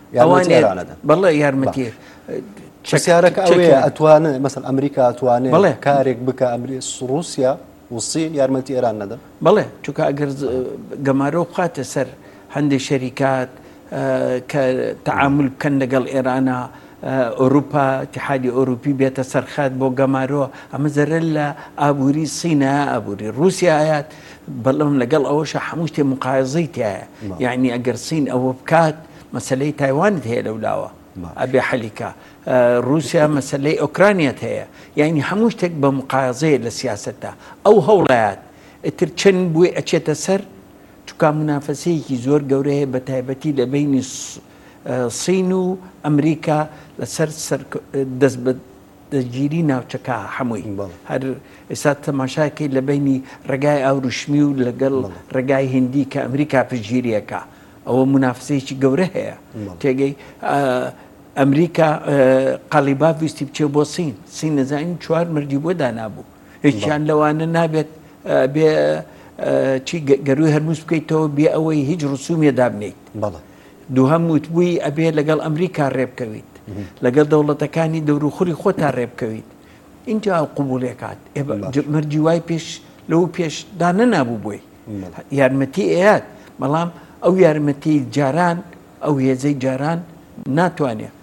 بەڵێ یارمەتی پرسیارەکە ئەوەیە ئەتوانێت مەسەڵ ئەمریکا ئەتوانێت کارێک بکە رووسیا و سین یارمەتی ئێران نەدەن بەڵێ چونکە ئەگەر گەمارۆ بخاتە سەر هەندێک شەریکات کە تەعامل بکەن لەگەڵ ئێرانە ئەوروپا اتحادی ئەوروپی بێتە سەرخات بۆ گەمارۆ ئەمە زەرە لە ئابووری سینە ئابووری رووسیا هەیە بەڵام لەگەڵ ئەوەش هەموو شتێ مقایزەی تایە یعنی ئەگەر سین ئەوە بکات مەسەلەی تایوانت هەیە لەولاوە ئەبێ حەلیکە رووسیا مەسەلەی ئۆکرانیەت هەیە یعنی هەموو شتێک بە مقایزەیە لە سیاسەتە ئەو هەوڵایەت ئتر چەند بووی ئەچێتە سەر چکە منافەسەیەکی زۆر گەورەیە بە تایبەتی لە بینی سین و ئەمریکا لەسەر دەست بە دەستگیری ناوچەکە هەمووی هەر ئێستا تەماشاکەی لە بینی ڕێگای ئاوروشمی و لەگەڵ ڕێگای هندی کە ئەمریکا پشتگیریەکە ئەوە منافسەیەکی گەورە هەیە تێگەی ئەمریکا قالیبا ویستی بچێ بۆ سین نەزانین چوار مردی بۆ دانابوو هیچیان لەوانە نابێت بێ چی گەروی هەرموز بکەیتەوە بێ ئەوەی هیچ ڕسوومیە دابنیت دووهەم وتبووی ئەبێ لەگەڵ ئەمریکا ڕێبکەویت لەگەڵ دەوڵەتەکانی دەوروخوری خۆتا ڕێبکەویت اینجا قوبوڵێکات مەرجی وای پێش لەو پێشدا نەنابوو بووی یارمەتی ئەیات بەڵام ئەو یارمەتی جاران ئەو هێزەی جاران ناتوانێت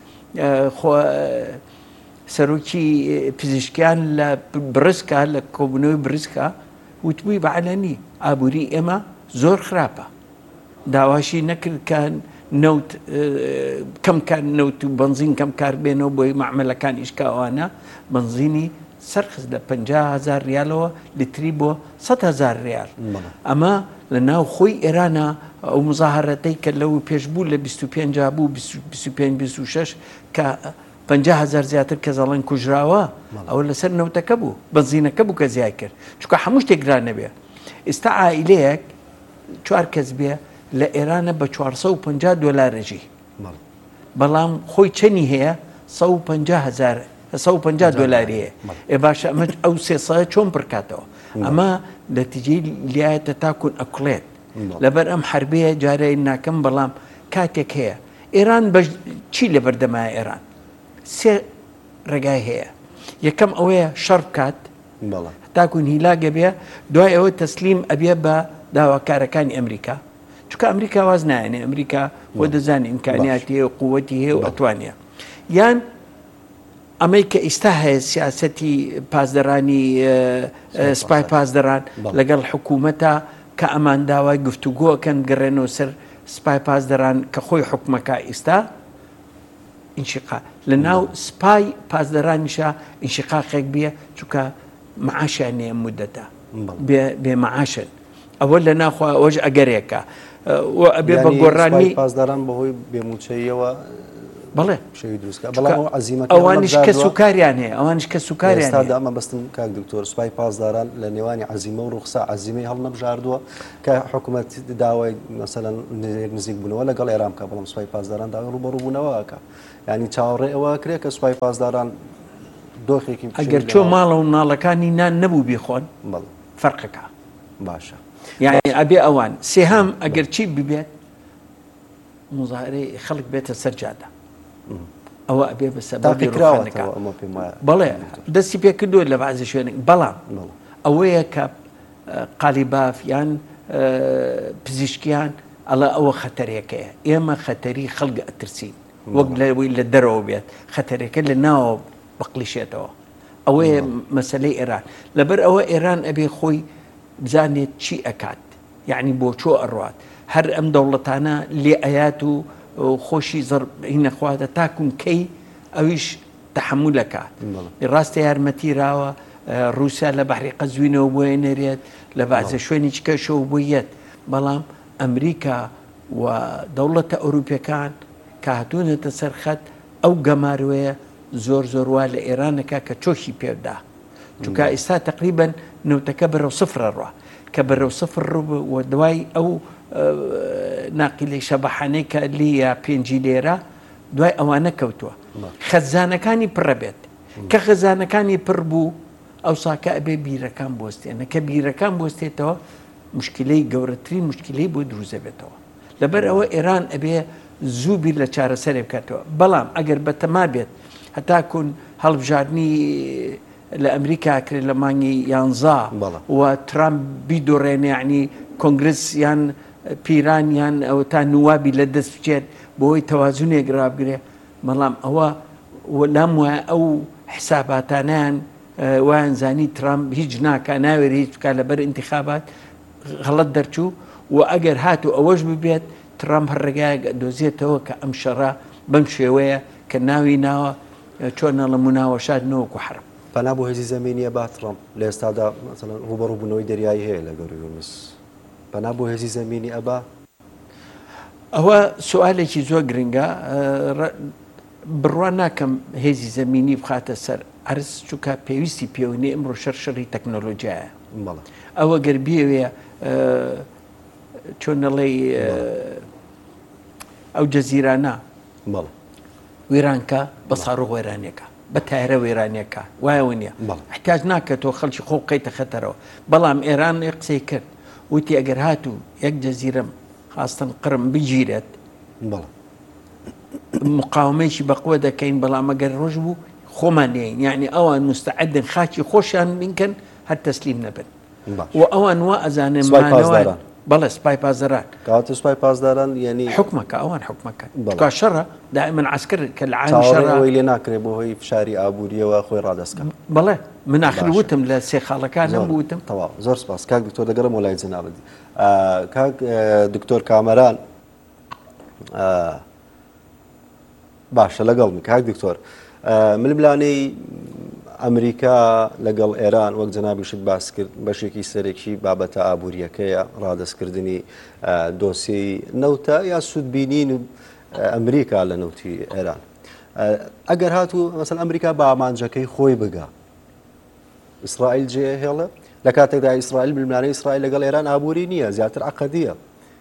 سەرۆکی پزیشکیان لە برسکە لە کۆبوونەوەی برسکە وتبووی بەعەلەنی ئابووری ئێمە زۆر خراپە داواشی نەکرد کە نەوت کەم کار نەوت و بنزین کەم کار بێنەوە بۆی معاملەکان ئیشکاوانە بنزینی سەرخست لە 50,000 ریالەوە لیتری بۆ 100,000 ریال ئەمە لە ناو خۆی ئێرانە ئەو مزاهرەتەی کە لەو پێشبوو لە 25 بوو 25-26 کە 50,000 زیاتر کە زەڵەن کوژراوە ئەوە لەسەر نەوتەکە بوو بنزینەکە بوو کە زیای کرد چونکە هەموو شتێک گران نەبێ ئێستا عائیلەیەک 4 کەس بێ لە ئێرانە بە 450 دۆلارەژی بەڵام خۆی چەنی هەیە 150 دۆلاری هەیە ئێ باشە ئەمە ئەو 300 چۆن پڕکاتەوە ئەمە نەتیجەی لایەتە تاکون ئەکڵێت لەبەر ئەم حربەیە جارەی ناکەم بەڵام کاتێک هەیە ئێران بە چی لە بەردەمای ئێران سێ ڕێگای هەیە یەکەم ئەوەیە شەڕ بکات تاکون هیلاگە بێ دوای ئەوە تەسلیم ئەبێ بە داواکارەکانی ئەمریکا چونکە ئەمریکا واز نایەنێ ئەمریکا بۆ دەزانێ ئیمکانیاتی هەیە و قووەتی هەیە و ئەتوانێ یان ئەمەی کە ئێستا هەیە سیاسەتی پاسدەرانی سپای پاسدەران لەگەڵ حکوومەتە کە ئەمان داوای گفتوگۆکەن گەڕێنەوە سەر سپای پاسدەران کە خۆی حکومەکە ئێستا ئینشقا لە ناو سپای پاسدەرانیشە ئینشقاقێک بێ چونکە معاشیان نیە مودەتە بێ معاشن ئەوە لە ناخوا ئەوەش ئەگەرێکە ئەبێ بە گۆڕانی پاسداران بەهۆی بێموچەیەوە بەڵێ شەوی دروستکە بەڵام عەزیمەکە ئەوانیش کە سوکاریان هەیە ئەوانش کە سوکاریان ئێستا ئەمە بەستم کاک دکتۆر سوپای پاسداران لە نێوانی عەزیمە و ڕوخسا عەزیمەی هەڵنەبژاردووە کە حکوومەت داوای مەسەلەن نزیک بوونەوە لەگەڵ ئێران بکە بەڵام سوپای پاسداران داوای ڕوبەڕووبوونەوەکە ینی چاوەڕێ ئەوە کرێت کە سوپای پاسداران دۆخێکی ئەگەر چۆ ماڵە و ناڵەکانی نان نەبوو بێخۆن فەرقەکە باشە یعنی ئەبێ ئەوان سێهام ئەگەر چی ببێت مزارەی خەڵک بێتە سەر جادە ئەوە ئەبێ بە سەبەبی ڕوخانەکە بەڵێ دەستی پێ کردووە لە بەعزی شوێنێک بەڵام ئەوەیە کە قالیباف یان پزیشکیان ئەڵە ئەوە خەتەرێکەیە ئێمە خەتەری خەڵک ئەترسین وەک لەوەی لە دەرەوە بێت خەتەرەکە لە ناوە بقلیشێتەوە ئەوەیە مەسەلەی ئێران لەبەر ئەوە ئێران ئەبێ خۆی بزانێت چی ئەکات یعنی بۆ چۆ ئەڕوات هەر ئەم دەوڵەتانە لێ ئەیات و خۆشی زەربینەخواتە تاکوم کەی ئەویش تەحملەکات ڕاستە یارمەتیراوە رووسیا لە بەحری قەزوینەوە بۆ نەرێت لە بازە شوێنی چکەشەوە بۆیەت بەڵام ئەمریکا و دەوڵەتە ئەوروپیەکان کە هاتوونەتە سەرخەت ئەو گەماروەیە زۆر زۆروا لە ئێرانەکە کە چۆشی پێدا چونکە ئێستا تقریبن نەوتەکە بەرەو سفرە ڕوە کە بەرەو سفر ڕوو و دوای ئەو ناقیلەی شەبەحانەی کە لیە پێنجی لێرە دوای ئەوانە کەوتووە خەزانەکانی پڕە بێت کە خەزانەکانی پڕ بوو ئەو ساکە ئەبێ بیرەکان بۆستێنە کە بیرەکان بۆستێتەوە مشکلەی گەورەترین مشکلەی بۆ دروزە بێتەوە لەبەر ئەوە ئێران ئەبێ زوو بیر لە چارەسەرێ بکاتەوە بەڵام ئەگەر بەتەما بێت هەتاکوون هەڵبژاردننی لە ئەمریکا کرێت لە مانگی 11 و ترامپ بیدۆڕێنێ یعنی کۆنگرس یان پیرانیان ئەو تا نوابی لە دەست بچێت بۆی تەوازونێک ڕابگرێ بەڵام ئەوە لام وایە ئەو حساباتانیان وایان زانی ترامپ هیچ ناکە ناوێت هیچ بکات لەبەر انتخابات غەڵەت دەرچوو و ئەگەر هاتو ئەوەش ببێت ترامپ هەرڕێگایەک دۆزێتەوە کە ئەم شەڕە بەم شێوەیە کە ناوی ناوە چۆنە لە مناوەشاد نەوەکو حرب پەنا بۆ هێزی زەمینیە با ترامپ لە ئێستادا مەسەڵەن ڕوبەڕووبوونەوەی دەریایی هەیە لە گەوری هۆرمز پەنا بۆ هێزی زەمینی ئەبا ئەوە سوالێکی زۆر گرنگە بڕوان ناکەم هێزی زەمینی بخاتە سەر عرس چووکە پێویستی پێوەنی ئەمڕۆ شەڕی تەکنۆلۆژیایە ئەوە گەربیەوێ چۆنەڵێ ئەو جەزیرانە وێرانکە بە ساڕۆ وێرانێکە بە تایرە وێرانێکە وایەوە نییە احتیاج ناکەتەوە خەڵکی خۆ بقەیتە خەتەرەوە بەڵام ئێران قسەی کرد وتی ئەگەر هاتوو یەک جەزیرەم خاستن قڕم بگیرێت مقاومەیەکی بەقوە دەکەین بەڵام ئەگەر ڕۆژ بوو خۆمان لێین یعنی ئەوان مستعدن خاکی خۆشیان بینکەن هەر تەسلیم نەبن و ئەوان وا ئەزانن بەڵێ سوپای پاسداران کەواتە سوپای پاسداران یعنی حکومەکە ئەوان حکومەکە کا شەڕە دائما عسکر کە لە عامی شەڕەوەی لێ ناکرێت بۆ هۆی فشاری ئابووریەوە خۆی ڕادەستکە بەڵێ من ئاخر وتم لە سێ خاڵەکان نەبووتم تەواو زۆر سپاس کاک دکتۆر دەگەڕم وەلای جەنابەتی کاک دکتۆر کامەران باشە لەگەڵ من کاک دکتۆر ململانەی ئەمریکا لەگەڵ ئێران وەک جەنابیشت باس کرد بەشێکی سەرێکی بابەتە ئابوووریەکەیە ڕادەستکردنی دۆسیی نەوتە یا سوودبینین ئەمریکا لە نەوتی ئێران ئەگەر هاتوو مەسەڵەن ئەمریکا بە ئامانجەکەی خۆی بگا ئیسرائیل جێهێڵە لە کاتێکدا ئیسرائیل ململانەی ئیسرائیل لەگەڵ ئێران ئابووری نییە زیاتر عەقەدیە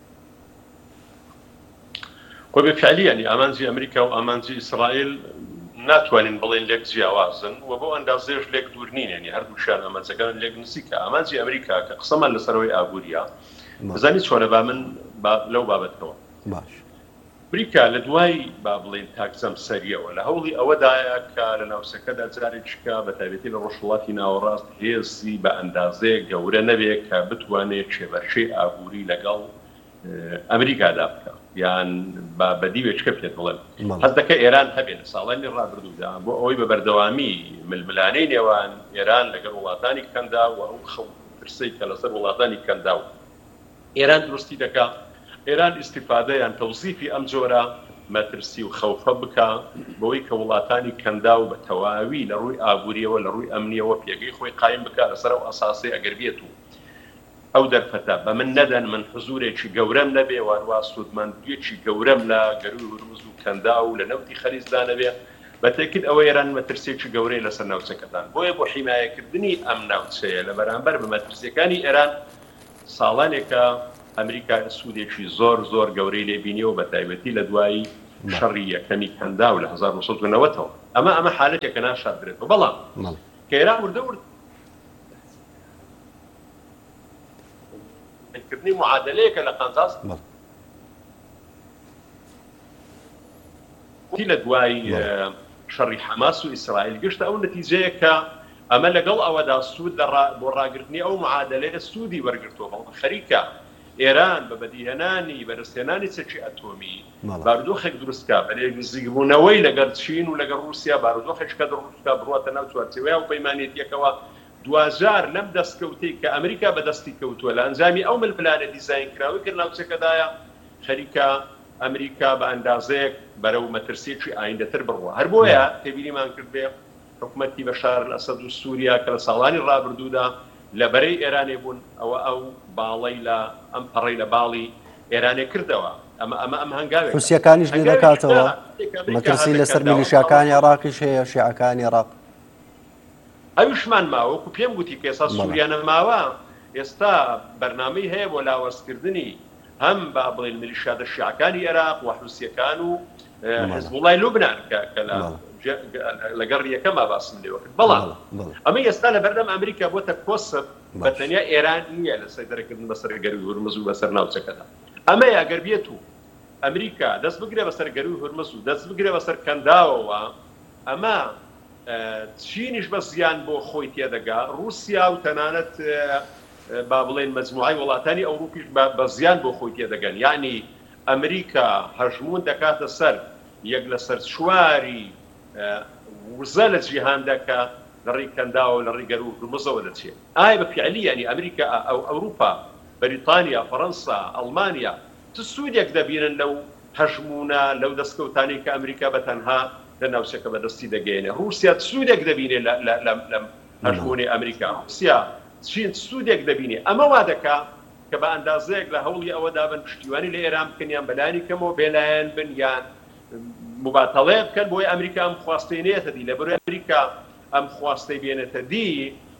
خۆ بەفعلی ینی ئامانجی ئەمریکا و ئامانجی ئیسرائیل ناتوانین بڵێن لێک جیاوازن و بۆ ئەندازێش لێک دوور نین ینی هەردووشان ئەمانجەکان لێک نزیکە ئامانجی ئەمریکا کە قسەمان لەسەرەوەی ئابووریە بزانیت چۆنە با من لەو بابەتەوە باش ئەمریکا لە دوای با بڵێن تاکزەم سەریەوە لە هەوڵی ئەوەدایە کە لە ناوسەکەدا جارێکشکە بە تایبەتی لە ڕۆژهڵاتی ناوەڕاست هێزی بە ئەندازەیە گەورە نەبێت کە بتوانێت چێبەرشەی ئابووری لەگەڵ ئەمریکادا بکە یان بەدیوێچکە پێت بڵێن هەست دەکە ئێران هەبێت ساڵانی ڕابردوودا بۆ ئەوەی بە بەردەوامی ململانەی نێوان ئێران لەگەڵ وڵاتانی کەندا و ئەو خەڵپرسەی کە لەسەر وڵاتانی کەندا و ئێران دروستی دەکات ئێران ئیستیفادەیان تەوزیفی ئەم جۆرە مەترسی و خەوفە بکە بەوەی کە وڵاتانی کەندا و بە تەواوی لە ڕووی ئابووریەوە لە ڕووی ئەمنیەوە پێگەی خۆی قایم بکە لەسەر ئەو ئەساسی ئەگەر بێت و ئەو دەرفەتە بە من نەدەن من حزورێکی گەورەم نەبێ وارووا سوودماندویەکی گەورەم لە گەروی هورمز و کەندا و لە نەوتی خەلیزدا نەبێ بەتێکید ئەوە ئێران مەترسێکی گەورەی لەسەر ناوچەکەدان بۆیە بۆ حیمایەکردنی ئەم ناوچەیە لە بەرامبەر بە مەترسیەکانی ئێران ساڵانێکە ئەمریکا سوودێکی زۆر زۆر گەورەی لێبینیەوە بە تایبەتی لە دوایی شەڕی یەکەمی کەندا و لە 1990ەوە ئەمە حالەتێکە ناشاردرێتەوە بەڵام کە ئێران وردەورد کردنی معادلەیەکە لە قەنزاس لە دوای شەڕی حەماس و ئیسرائیل گشتە ئەو نەتیجەیە کە ئەمە لەگەڵ ئەوەدا سوود بۆ ڕاگررتنی ئەو معادلەیە سوودی وەرگرتووە بەڵام خەریکە ئێران بە بەدیهێنانی بەرزهێنانی سەرچی ئەتۆمی بارودۆخێک دروستکە بە نزیکبوونەوەی لەگەڵ چین و لەگەڵ رووسیا بارودۆخێککە دروستکە بڕاتە ناو چوارچێوەیە و پەیمانێتیەکەوە 2000 لەم دەستکەوتەی کە ئەمریکا بەدەستی کەوتووە لە ئەنجامی ئەو ملپلانە دیزاین کراوی کرد ناوچەکەدایە خەریکە ئەمریکا بە ئەندازەیەک بەرەو مەترسیێکی ئایندەتر بڕوە هەر بۆیە تێبینیمان کرد بێ حکومەتی بەشار ئەسەد و سووریا کە لە ساڵانی ڕابردوودا لەبەرەی ئێرانێ بوون ئەو باڵی لە ئەم پەڕەی لە باڵی ئێرانێ کردەوە ئەمە هەنگاوێک رووسیەکانیش لێ دەکاتەوە مەترسی لەسەر میلیشیاکانی عێراقیش هەیە شیعەکانی عێراق ئەویشمان ماوەکو پێم گوتی کە ئێستا سووریا نەماوە ئێستا بەرنامەی هەیە بۆ لاوەستکردنی هەم با بڵێن میلیشیادە شیعەکانی عێراق و حوسیەکان و حزبوڵای لوبنان کە لەگەڕ یەکەما باسم لێوە کرد بەڵام ئەمە ئێستا لە بەردەم ئەمریکا بۆتە کۆسب بە تەنیا ئێران نییە لە سەیدەرەکردن بەسەر گەروی هورمز و بەسەر ناوچەکەدا ئەمە یاگەر بێت و ئەمریکا دەست بگرێ بەسەر گەروی هورمز و دەست بگرێ بەسەر کەنداوەوە ئەمە چینیش بە زیان بۆ خۆی تێدەگا رووسیا و تەنانەت با بڵێن مەجموعەی وڵاتانی ئەوروپیش بە زیان بۆ خۆی تێدەگەن یعنی ئەمریکا هەژمون دەکاتە سەر یەک لەسەر چواری وزە لە جیهاندەکە لەڕێی کەنداوە و لەڕێی گەروی هورمزەوە دەچێت ئایا بە فیعلی ینی ئەمریکا ئەو ئەوروپا بەریتانیا فەڕەنسا ئەڵمانیا چ سوودێک دەبینن لەو هەژمونە لەو دەستکەوتانی کە ئەمریکا بەتەنها لە ناوچەکە بەدەستی دەگەێنێ رووسیا سوودێک دەبینێ لەم هەژمونی ئەمریکا رووسیا چین سوودێک دەبینێ ئەمە وا دەکا کە بە ئەندازەیەک لە هەوڵی ئەوەدا بن پشتیوانی لە ئێران بکەنیان بەلانی کەمەوە بێلایەن بن یان مباتەڵەیە بکەن بۆی ئەمریکا ئەم خواستەی نێتە دی لەبەر ئەمریکا ئەم خواستەی بێنێتە دی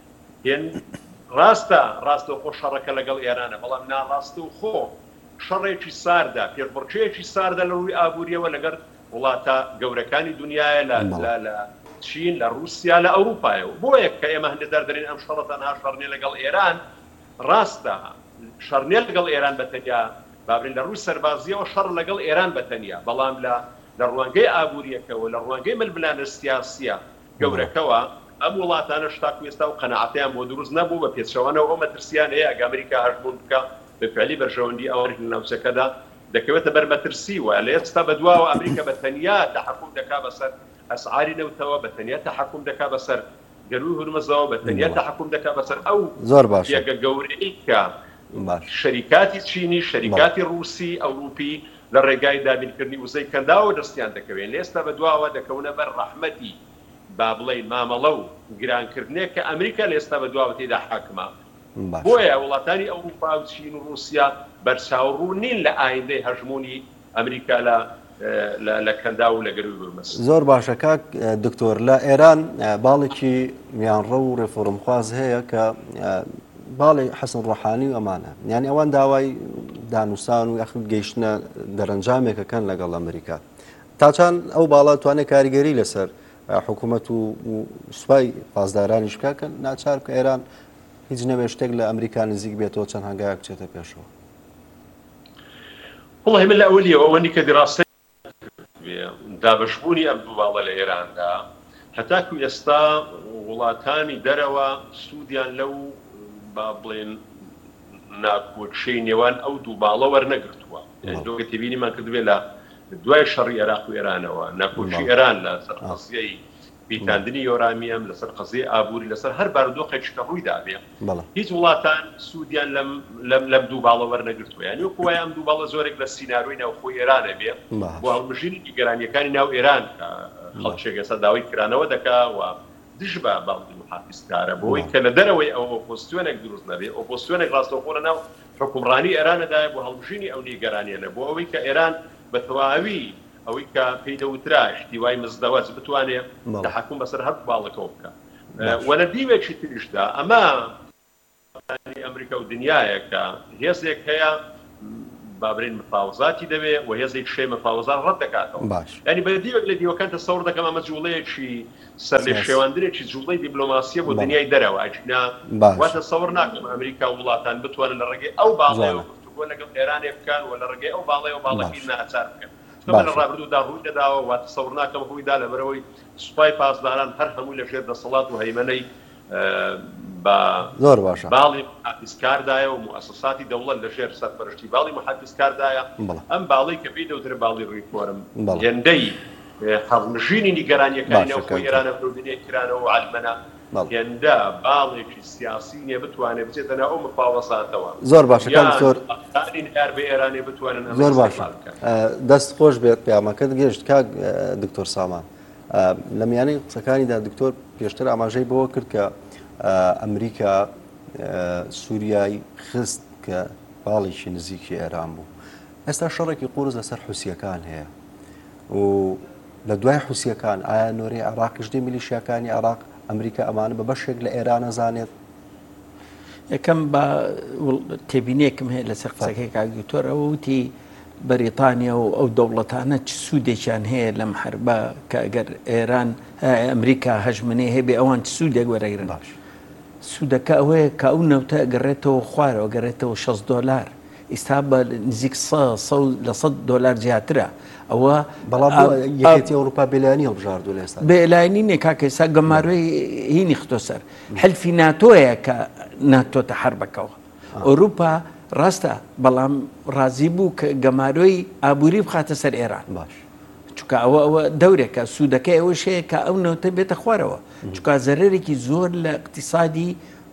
ڕاستە خۆ شەڕەکە لەگەڵ ئێرانە بەڵام ناڕاستە و خۆ شەڕێکی ساردا پێشبڕکێکی ساردا لە ڕووی ئابووریەوە لەگەر وڵاتە گەورەکانی دنیاە لە چین لە رووسیا لە ئەوروپایەوە بۆیە کە ئێمە هەندێک دەرین ئەم شەڕە تەنها شەڕنێ لەگەڵ ئێران ڕاستە شەڕنێ لەگەڵ ئێران بەتەنیا بابرین لە ڕووی سەربازیەوە شەڕ لەگەڵ ئێران بەتەنیا بەڵام لە ڕوانگەی ئابووریەکەوە لە ڕوانگەی ملبلانە سیاسیە گەورەکەوە ئەم وڵاتانە شتاکو ئێستا و قەنەعەتیان بۆ دروست نەبوو بە پێچەوانەوە ئەو مەترسیان هەیە ئەگە ئەمریکا هەژمون بکە بە فعلی بەرژەوەندی ئەوە لە ناوچەکەدا دەکەوێتە بەرمەترسی وە لە ئێستا بەدواوە ئەمریکا بەتەنیا تەحەکوم دەکا بەسەر ئەسعاری نەوتەوە بەتەنیا تەحەکوم دەکا بەسەر گەروی هورمزەوە بەتەنیا تەحەکوم دەکا بەسەر ئەو زۆر باش یەکە گەورەی کە شەریکاتی چینی شەریکاتی رووسی ئەوروپی لە ڕێگای دابینکردنی وزەی کەنداوە دەستیان دەکەوێت لێستا بەدواوە دەکەونە بەر ڕەحمەتی با بڵێن مامەڵە و گرانکردنێک کە ئەمریکا لێستا بەدواوە تێدا حاکمە بۆیە وڵاتانی ئەوروپا و چین و رووسیا بەرچاوڕوو نین لە ئایندەی هەژمونی ئەمریکا لە کەندا و لە گەروی هورمز. زۆر باشە کاک دکتۆر لە ئێران باڵێکی میانڕە و ڕێفۆرمخواز هەیە کە باڵی حەسەن ڕۆحانی و ئەمانە یعنی ئەوان داوای دانووسان و یاخود گەیشتنە دەرەنجامێکەکەن لەگەڵ ئەمریکا تا چەند ئەو باڵا توانێت کاریگەری لەسەر حکوومەت و سوپای پاسدارانیش بکە کە ناچار کە ئێران هیچ نەبێ شتێک لە ئەمریکا نزیک بێتەوە چەند هەنگایەک بچێتە پێشەوە. وڵی من لە ئەولیەوە ئەوەنی کە دیڕاستی دابشبوونی ئەم دوو باڵە لە ئێراندا هەتاکو ئێستا وڵاتانی دەرەوە سوودیان لەو با بڵێن ناکۆچەی نێوان ئەو دوو باڵە وەرنەگرتووە دۆگە تێبینیمان کردوێت لە دوای شەڕی عێراق و ئێرانەوە ناکۆچی ئێران لە سەر قەزیەی بیتاندنی یۆرانیم لەسەر قەزیە ئابووری لەسەر هەر بارودۆخێکی کە ڕووی دابێ هیچ وڵاتان سوودیان لەم دوو باڵە وەرنەگرتووە یعنی وەکو ئەم دوو باڵە زۆرێک لە سیناروی ناوخۆی ئێرانە بێ بۆ هەڵبژێنی گەرانیەکانی ناو ئێران خەڵکێک ئێستا داوای کرانەوە دەکا و دژ بە باڵی محافیزکارە بۆی کە لە دەرەوەی ئەو ئۆپۆزیسیۆنێک دروست نەبێ ئۆپۆزیسیۆنێک ڕاستەوخۆ ناو حکومڕانی ئێرانەدایە بۆ هەڵبژینی ئەو نیگەرانیانە بۆ ئەوەی کە ئێران بە تەواوی ئەوەی کە پێی دەوترا شتیوای مزدەوەج بتوانێت تەحکوم بەسەر هەر باڵەکەەوە بکە وەلە دیوێکی تریشدا ئەمە ئەمریکا و دنیایە کە هێزێک هەیە بابرین مفاوزاتی دەوێت و هێزێک شێ مفاوزات ڕەت دەکاتەوە ینی بە دیوێک لە دیوەکان تەسەوڕ دەکەم ئەمە جوڵەیەکی سەر لێ شێواندنێکی جوڵەی دیبلۆماسیە بۆ دنیای دەرەوە ئاچنا واتە سەوڕ ناکەم ئەمریکا و وڵاتان بتوانن لە ڕێگەی ئەو باڵەیە گفتوگۆ لەگەڵ ئێرانێ بکەن و لە ڕێگەی ئەو باڵەیە و باڵەکی ناچار بکەن لە ڕابردوودا ڕووی دەداوە واتە سەوڕ ناکەم ڕوویدا لەبەرەوەی سوپای پاسداران هەر هەموو لە ژێر دەسەڵات و هەیمەنەی بە زۆر باشە باڵی محافیزکاردایە و موسساتی دەوڵەت لە ژێر سەرپەرشتی باڵی محافیزکاردایە ئەم باڵی کە پێی دەوترێ باڵی ڕووی کۆرم هێندەی هەڵمژینی نیگەرانیەکانیەوە خۆی ئێرانە فرودنیای کرانەوە و عەلمەنە هێندە باڵێکی سیاسی نیە بتوانێت بچێتە ناو ئەو مفاوەزاتەوە زۆر باشە زۆر هەر بە ئێرانێ بتوانن زۆر باشە دەست خۆش بێت پەیامەکەت گەشت کاک دکتۆر سامان لە میانەی قسەکانیدا دکتۆر پێشتر ئاماژەی بەوە کرد کە ئەمریکا سووریای خست کە باڵێکی نزیکی ئێران بوو ئێستا شەڕێکی قورس لەسەر حوسیەکان هەیە و لە دوای حوسیەکان ئایا نۆرەی عێراقیش دێ میلیشیاکانی عێراق ئەمریکا ئەمانە بە بەشێک لە ئێران نەزانێت یەکەم بە تێبینێکم هەیە لەسەر قسەکەی کاک دکتۆر ئەوە وتی بەریتانیا و ئەو دەوڵەتانە چ سوودێکیان هەیە لەم حربە کە ئەگەر ئێران ئەمریکا هەژمنەی هەبێ ئەوان چ سوودێک وەرەگرن سوودەکە ئەوەیە کە ئەو نەوتە گەڕێتەوە خوارەوە گەڕێتەوە $6 ئێستا بە نزیک $100 زیاترە ئەوە بەڵام یەکێتی ئەوروپا بێلایانی هەڵبژاردووە لە ئێستا بێلایانی نێ کاکە ئێستا گەماروی هینی خستۆ سەر حەلفی ناتۆیە کە ناتۆتە حربەکەوە ئەوروپا ڕاستە بەڵام ڕازی بوو کە گەمارۆی ئابووری بخاتە سەر ئێران باش چونکە ئەوە دەورێکە سوودەکەی ئەوە شەیە کە ئەو نەوتە بێتە خوارەوە چونکە زەرێکی زۆر لە اقتصادی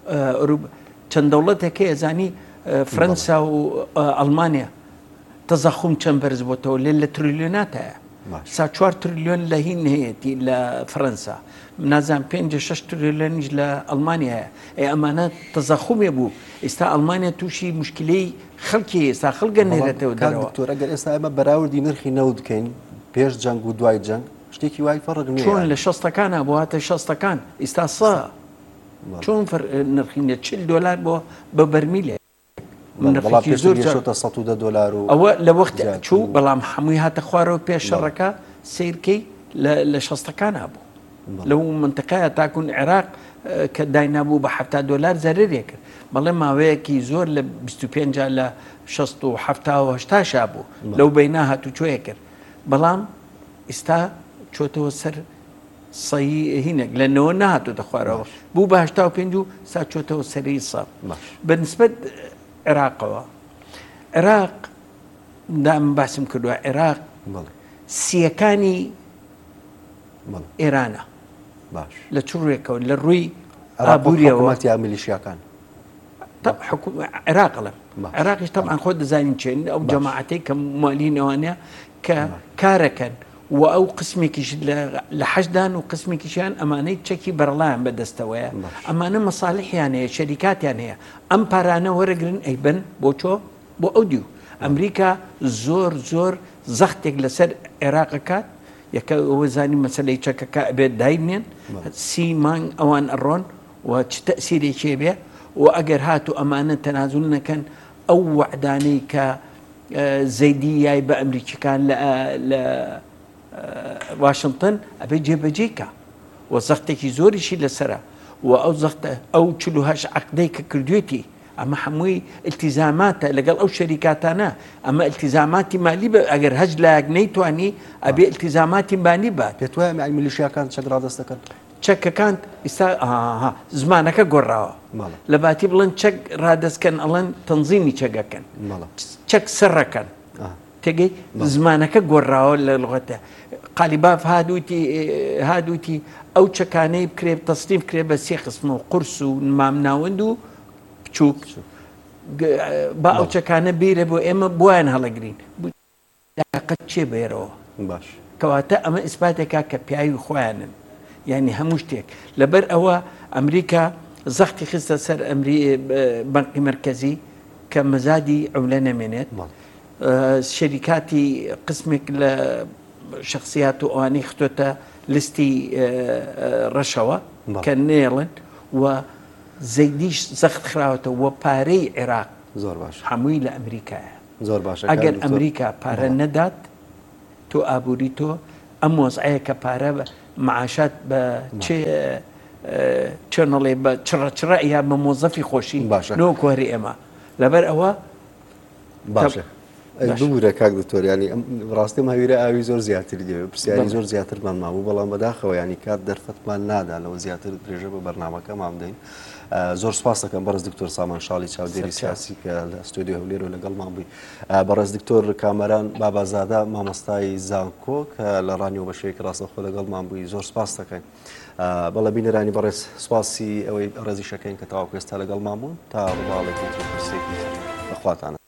چەند دەوڵەتێک هەیە زانی فەرەنسا و ئەڵمانیا تەزەخم چەند بەرز بۆتەوە لە تریلیۆنات هەیە سا 4 تریلیۆن لە هین هەیەی لە فەرەنسا نازان 5-6 تریلیۆنیش لە ئەڵمانیا هەیە ئەمانە تەزەخومێ بوو ئێستا ئەڵمانیا تووشی مشکلەی خەڵکی ئێستا خەڵگە نێرێتەوە دەرەوە دکتۆر ئەگەر ئێستا ئەمە بەراوردی نرخی نەوت بکەین پێش جەنگ و دوای جەنگ شتێکی وای فەرق نییە چۆن لە 60ەکانە بۆ هاتە 60ەکان ئێستا چۆن نرخینە $40 بۆ بەرمیلێ نرخی زۆر $110 ئەوە لە وەخت چوو بەڵام هەمووی هاتە خوارەوە پێش شەڕەکە سیرکەی لە 60ەکان هەبوو لەو منتقەیە تاکون عێراق کە داینابوو بە $70 زەرێ کرد بەڵێ ماوەیەکی زۆر لە 25 لە 60 و 70 شا بوو لەو بەینا هاتو چۆیە کرد بەڵام ئێستا چۆتەوە سەر سەی هینێک لەنەوە نهاتۆتە خوارەوە بوو بە 85 و سا چۆتەوە سەری سەد بەنسبەت عێراقەوە عێراق دام باسم کردووە عێراق سیەکانی ئێرانە باش لە چڕێکەوە لە ڕووی ئابووریەوە یا میلیشیاکان عێراقڵم عێراقیش تەبعاً خۆ دەزانین چێن ئەو جەماعەتەی کە مالینەوەنە کە کارەکەن و ئەو قسمێکیش لە حەشدان و قسمێکیشیان ئەمانەی چەکی بەرڵایان بەدەستەوەیە ئەمانە مەساڵحیان هەیە شەریکاتیان هەیە ئەم پارانە وەرەگرن ئەیبن بۆ چۆ بۆ ئەو دیو ئەمریکا زۆر زەختێک لەسەر عێراقەکات یەکە ئەوە زانی مەسەلەی چەکەکە ئەبێت داینێن 30 مانگ ئەوان ئەڕۆن و چ تەسیرێکی بێ و ئەگەر هاتو ئەمانە تەنازول نەکەن ئەو وعدانەی کە زەیدی یای بە ئەمریکیەکان لە واشنگتن ئەبێ جێبەجێکە و زەختێکی زۆریشی لەسرە و ئەو زەختە ئەو 48 عەقدەی کە کردوێتی ئەمە هەمووی التیزاماتە لەگەڵ ئەو شەریکاتانە ئەمە التیزاماتی مالی بە ئەگەر هەج لایەک نەیتوانی ئەبێ التیزاماتی بانی بات پێت وایە میلیشیاکان چەک ڕادەست دەکەن چەکەکان ئێستا زمانەکە گۆڕاوە لە باتی بڵێن چەک ڕادەستکەن ئەڵەن تەنزیمی چەکەکەن چەک سەرەکەن تێگەی زمانەکە گۆڕاوە لە لغەتە قالیباف هادووتی ئەو چەکانەی بکرێ تەسنیف کرێ بە 3 قسم و قورس و مامناوەند و بچووک با ئەو چەکانە بیرە بۆ ئێمە بۆیان هەڵەگرین قەت چێ بێرەوە باش کەواتە ئەمە ئیسپاتێکا کە پیاوی خۆیانن یعنی هەموو شتێک لەبەر ئەوە ئەمریکا زەختی خستە سەر بەنقی مرکزی کە مەزادی ئەولە نەمێنێت شەریکاتی قسمێک لە شخصیات و ئەوانەی خستۆتە لیستی ڕەشەوە کە نێڵن و زەیدیش زەخت خراوەتە وە پارەی عێراق زۆر باش هەمووی لە ئەمریکایە زۆر باشە ئەگەر ئەمریکا پارە نەدات تۆ ئابووری تۆ ئەم وەزعەیە کە پارە معاشات بە چێنەڵێ بە چڕە یا بە مۆزەفی خۆشی نەوە کۆری ئێمە لەبەر ئەوە باشە ببوورە کاک دکتۆر ینی ڕاستی هەویرە ئاوی زۆر زیاتر دێ پرسیاری زۆر زیاترمان مابوو بەڵام بەداخەوە ینی کات دەرفەتمان نادا لەوە زیاتر درێژە بە بەرنامەکە مام دەین زۆر سپاس دەکەم بەڕێز دکتۆر سامان شاڵی چاودێری سیاسی کە لە ئەستۆدیۆ هەولێر و لەگەڵمان بووی بەڕێز دکتۆر کامەران بابازادە مامۆستای زانکۆ کە لە ڕانیەوە بەشەیەکی ڕاستەخۆ لەگەڵمان بووی زۆر سپاس دەکەین بەڵە بینەرانی بەڕێز سپاسی ئەوەی ڕێزی شەکەین کە تاواکو ئێستا لەگەڵمان بوون تا ڕواڵێکی پرسێکی بەخواتانە